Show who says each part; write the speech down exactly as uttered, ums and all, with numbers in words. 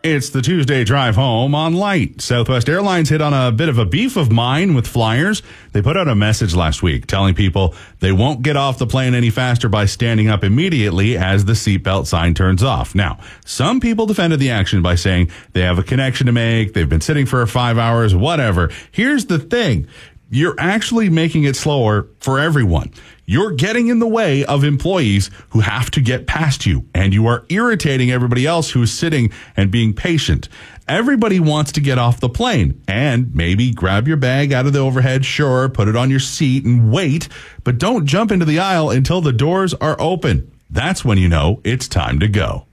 Speaker 1: It's the Tuesday drive home on Light. Southwest Airlines hit on a bit of a beef of mine with flyers. They put out a message last week telling people they won't get off the plane any faster by standing up immediately as the seatbelt sign turns off. Now, some people defended the action by saying they have a connection to make, they've been sitting for five hours, whatever. Here's the thing. You're actually making it slower for everyone. You're getting in the way of employees who have to get past you, and you are irritating everybody else who is sitting and being patient. Everybody wants to get off the plane and maybe grab your bag out of the overhead, sure, put it on your seat and wait, but don't jump into the aisle until the doors are open. That's when you know it's time to go.